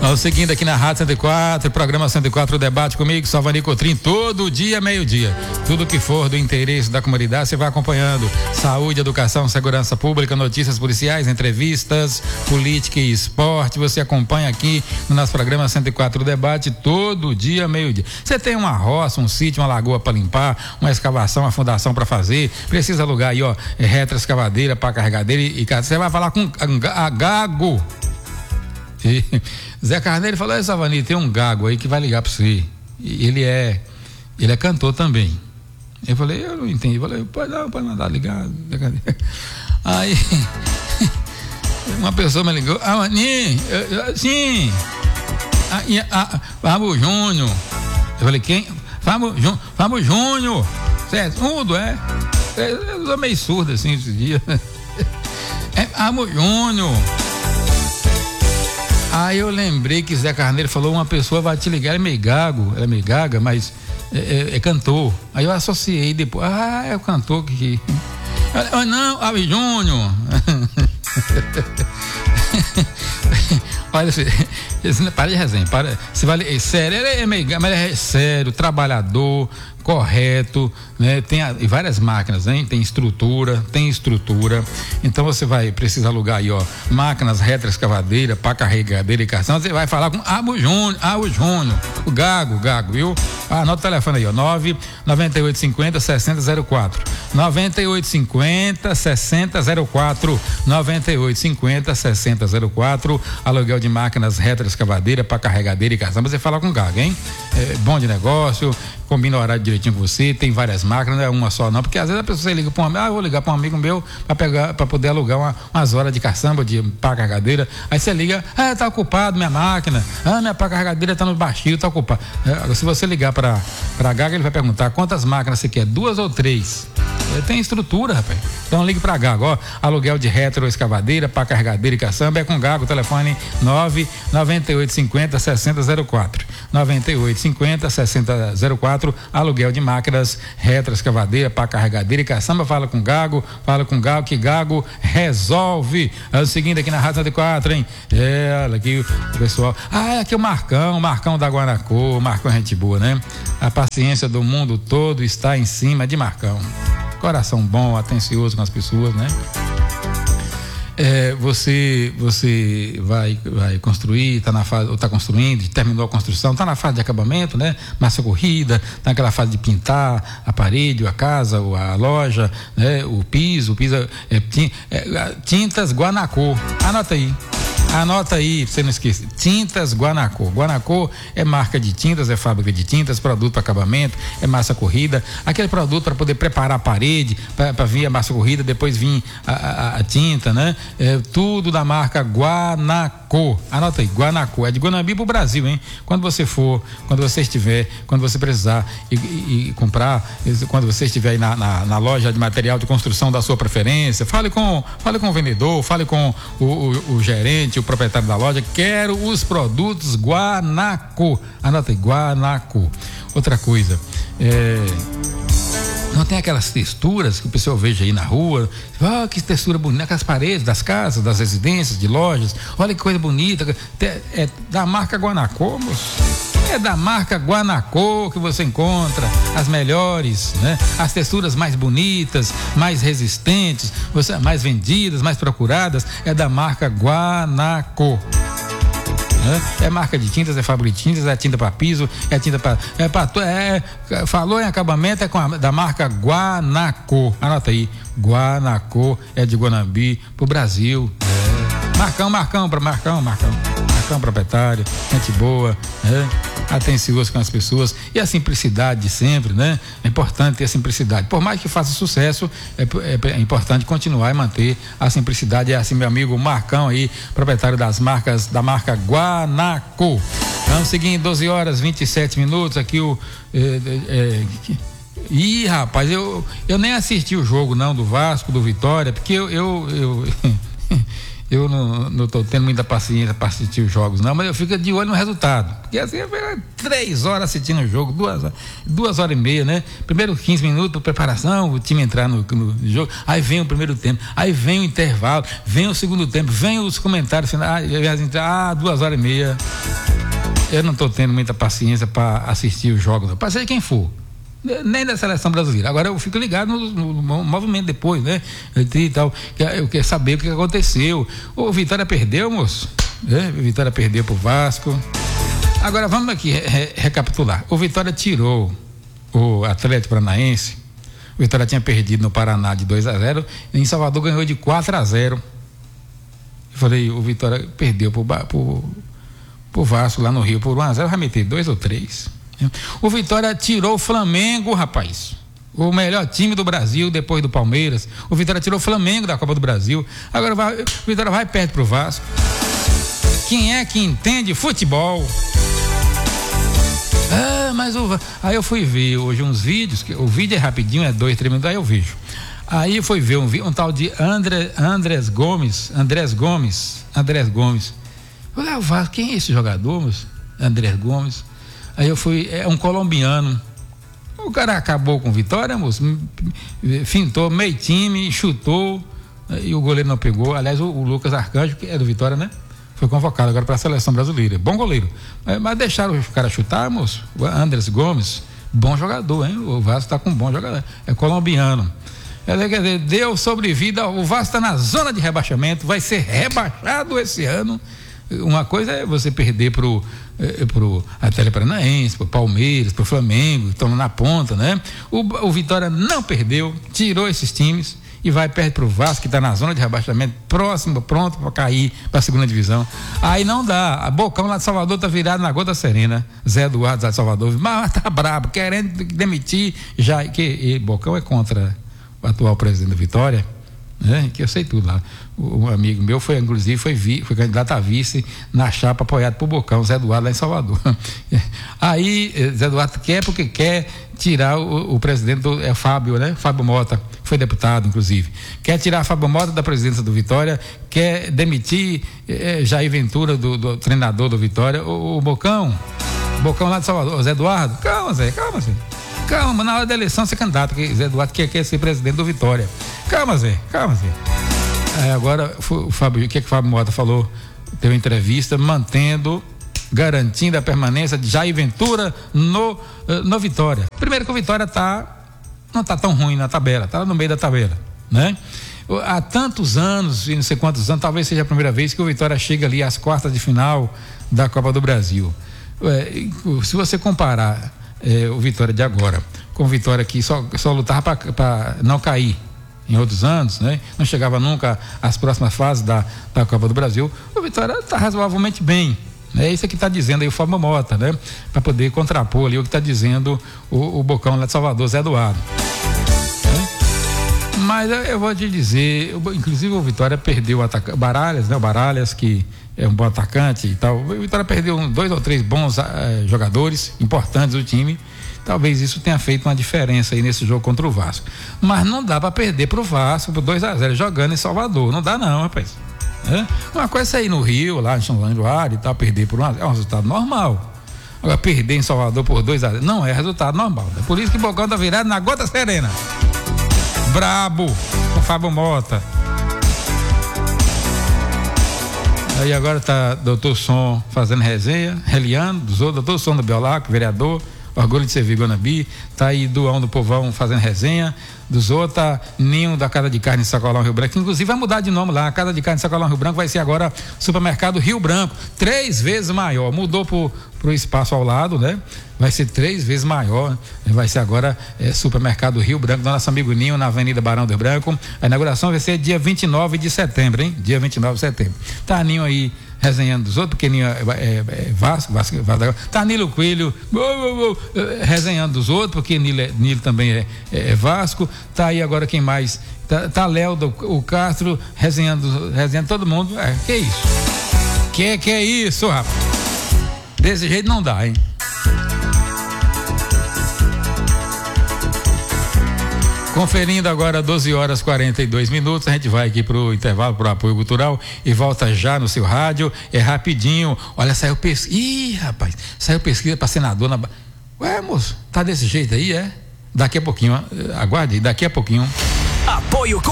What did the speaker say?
Vamos seguindo aqui na Rádio 104, programa 104, o debate comigo, Salvani Cotrim, todo dia, meio-dia. Tudo que for do interesse da comunidade, você vai acompanhando. Saúde, educação, segurança pública, notícias policiais, entrevistas, política e esporte. Você acompanha aqui no nosso programa 104, o debate, todo dia, meio-dia. Você tem uma roça, um sítio, uma lagoa para limpar, uma escavação, uma fundação para fazer, precisa alugar aí, ó, retro, escavadeira, pá carregadeira e você vai falar com a Gago. E Zé Carneiro falou: Savani, tem um Gago aí que vai ligar para você. E ele é cantor também. Eu falei: eu não entendi. Eu falei: pode mandar ligar. Aí uma pessoa me ligou: Maninho, sim, Fábio Júnior. Eu falei: quem? Fábio Júnior. Certo? Mudo, é? Eu tô meio surdo assim esses dias. É Fábio Júnior. Aí eu lembrei que Zé Carneiro falou: uma pessoa vai te ligar, ela é meio gaga, mas é cantor. Aí eu associei depois: é o cantor que... não, Fábio Júnior. Olha, para de resenha, você vai, sério, ele é meio gaga, mas ele é sério, trabalhador, correto, né? Tem várias máquinas, hein? Tem estrutura. Então você vai precisar alugar aí, ó, máquinas, retro, escavadeira, pá carregadeira e cação. Você vai falar com Fábio Júnior, o Gago, viu? Anota o telefone aí, ó, 99850 6004. 9850 6004. 9850 6004. Aluguel de máquinas, retro, escavadeira, pá carregadeira e cação. Você fala com o Gago, hein? É bom de negócio, combina o horário direitinho com você, tem várias máquinas, não é uma só não, porque às vezes a pessoa liga para eu vou ligar para um amigo meu para poder alugar umas horas de caçamba, de pá carregadeira. Aí você liga: tá ocupado minha máquina, minha pá carregadeira tá no baixio, tá ocupado. Se você ligar para Gaga, ele vai perguntar: quantas máquinas você quer, 2 ou 3? Tem estrutura, rapaz. Então ligue para Gago, ó, aluguel de retro, escavadeira, pá carregadeira e caçamba, é com Gago, telefone 99850 6004. 9850 6004, aluguel de máquinas, retro, escavadeira, pá carregadeira e caçamba. Fala com Gago que Gago resolve. É o seguinte, aqui na Rádio 104, hein? Olha aqui o pessoal. Aqui é o Marcão da Guanacô. Marcão é gente boa, né? A paciência do mundo todo está em cima de Marcão. Coração bom, atencioso com as pessoas, né? Você vai construir, está construindo, terminou a construção, está na fase de acabamento, né? Massa corrida, está naquela fase de pintar a parede, a casa, a loja, né? O piso, Tintas Guanacô. Anota aí, pra você não esquecer. Tintas Guanacô. Guanacô é marca de tintas, é fábrica de tintas, produto para acabamento, é massa corrida. Aquele produto para poder preparar a parede, para vir a massa corrida, depois vir a tinta, né? Tudo da marca Guanacô. Anota aí, Guanacô. É de Guanambi pro Brasil, hein? Quando você estiver, quando você precisar e comprar, quando você estiver aí na loja de material de construção da sua preferência, fale com o vendedor, fale com o gerente, o proprietário da loja. Quero os produtos Guanacô. Anota aí, Guanacô. Outra coisa, não tem aquelas texturas que o pessoal veja aí na rua? Que textura bonita, aquelas paredes das casas, das residências, de lojas. Olha que coisa bonita. É da marca Guanacô, moço. É da marca Guanacô que você encontra as melhores, né? As texturas mais bonitas, mais resistentes, mais vendidas, mais procuradas, é da marca Guanacô. É marca de tintas, é fábrica de tintas, é tinta para piso, é tinta para falou em acabamento, da marca Guanacô. Anota aí, Guanacô é de Guanambi pro Brasil. Marcão, proprietário, gente boa, atencioso com as pessoas, e a simplicidade de sempre, né? É importante ter a simplicidade. Por mais que faça sucesso, é importante continuar e manter a simplicidade. É assim, meu amigo Marcão aí, proprietário da marca Guanacô. Vamos seguir em 12h27 aqui rapaz, eu nem assisti o jogo não do Vasco, do Vitória, porque eu eu não tô tendo muita paciência para assistir os jogos, não, mas eu fico de olho no resultado. Porque assim, 3 horas assistindo o jogo, 2 horas e meia, né? Primeiro 15 minutos, preparação, o time entrar no jogo, aí vem o primeiro tempo, aí vem o intervalo, vem o segundo tempo, vem os comentários, 2 horas e meia. Eu não tô tendo muita paciência para assistir os jogos, para ser quem for. Nem da seleção brasileira. Agora eu fico ligado no movimento depois, né? E tal. Eu quero saber o que aconteceu. O Vitória perdeu, moço. O Vitória perdeu pro Vasco. Agora vamos aqui recapitular. O Vitória tirou o Atlético Paranaense. O Vitória tinha perdido no Paraná de 2-0. Em Salvador ganhou de 4-0. Eu falei, o Vitória perdeu pro Vasco lá no Rio por 1-0. Vai meter 2 ou 3. O Vitória tirou o Flamengo, rapaz. O melhor time do Brasil depois do Palmeiras. O Vitória tirou o Flamengo da Copa do Brasil. Agora o Vitória vai perto pro Vasco. Quem é que entende futebol? Aí eu fui ver hoje uns vídeos. O vídeo é rapidinho, é 2, 3 minutos. Aí eu vejo. Aí eu fui ver um tal de Andrés Gomes. Eu falei, o Vasco, quem é esse jogador, moço? Andrés Gomes. Aí eu fui, é um colombiano. O cara acabou com Vitória, moço. Fintou meio time, chutou e o goleiro não pegou. Aliás, o Lucas Arcanjo, que é do Vitória, né? Foi convocado agora para a seleção brasileira. Bom goleiro. Mas deixaram o cara chutar, moço. O Andrés Gomes, bom jogador, hein? O Vasco tá com um bom jogador. É colombiano. Quer dizer, deu sobrevida. O Vasco está na zona de rebaixamento, vai ser rebaixado esse ano. Uma coisa é você perder pro Atlético Paranaense, pro Palmeiras, pro Flamengo, que estão na ponta, né? O Vitória não perdeu, tirou esses times e vai perto pro Vasco, que está na zona de rebaixamento, próximo, pronto para cair para a segunda divisão. Aí não dá. A Bocão lá de Salvador tá virado na gota serena. Zé Eduardo lá de Salvador, mas tá brabo, querendo demitir já, que Bocão é contra o atual presidente da Vitória. Que eu sei tudo lá. Um amigo meu foi candidato a vice na chapa apoiado por Bocão, Zé Eduardo lá em Salvador. Aí Zé Eduardo porque quer tirar o presidente Fábio, né? Fábio Mota, foi deputado inclusive, quer tirar Fábio Mota da presidência do Vitória, quer demitir Jair Ventura do treinador do Vitória. O Bocão lá de Salvador, Zé Eduardo, calma Zé. Calma, na hora da eleição ser candidato, que Zé Eduardo quer ser presidente do Vitória. Calma, Zé. Agora, o que o Fábio Mota falou? Deu entrevista garantindo a permanência de Jair Ventura no Vitória. Primeiro que o Vitória não tá tão ruim na tabela, tá no meio da tabela, né? Há tantos anos, e não sei quantos anos, talvez seja a primeira vez que o Vitória chega ali às quartas de final da Copa do Brasil. Se você comparar o Vitória de agora com o Vitória que só lutava para não cair em outros anos, né? Não chegava nunca às próximas fases da Copa do Brasil. O Vitória está razoavelmente bem. É isso que está dizendo aí o Fábio Mota, né? Para poder contrapor ali o que está dizendo o Bocão lá de Salvador, Zé Eduardo. Mas eu vou te dizer, inclusive o Vitória perdeu o Baralhas, né? O Baralhas, que é um bom atacante e tal. O Vitória perdeu 2 ou 3 bons jogadores importantes do time. Talvez isso tenha feito uma diferença aí nesse jogo contra o Vasco. Mas não dá para perder pro Vasco por 2-0 jogando em Salvador. Não dá não, rapaz. Uma coisa é sair no Rio, lá em São Januário e tal, perder por 1-0, é um resultado normal. Agora, perder em Salvador por 2-0 não é resultado normal. É por isso que o Bocão tá virado na gota serena. Brabo, com Fábio Mota. Aí agora tá Doutor Som fazendo resenha, reliando dos outros, Doutor Som do Biolaco, vereador, orgulho de servir Guanabi, tá aí Duão do Povão fazendo resenha, dos outros, tá Ninho da Casa de Carne em Sacolão Rio Branco, que inclusive vai mudar de nome lá, a Casa de Carne em Sacolão Rio Branco vai ser agora Supermercado Rio Branco, 3 vezes maior, mudou pro espaço ao lado, né? Vai ser 3 vezes maior, vai ser agora Supermercado Rio Branco, do nosso amigo Ninho, na Avenida Barão do Rio Branco. A inauguração vai ser dia 29 de setembro, hein? Dia 29 de setembro. Tá Ninho aí resenhando dos outros, porque Ninho é Vasco, tá Nilo Coelho resenhando dos outros, porque Nilo também é Vasco. Tá aí agora quem mais? Tá Léo o Castro resenhando todo mundo. Que isso? Que é isso, rapaz? Desse jeito não dá, hein? Conferindo agora 12h42, a gente vai aqui pro intervalo, pro apoio cultural e volta já no seu rádio, é rapidinho. Olha, saiu pesquisa, rapaz, saiu pesquisa para senador na... Ué, moço, tá desse jeito aí, é? Daqui a pouquinho, aguarde, daqui a pouquinho. Apoio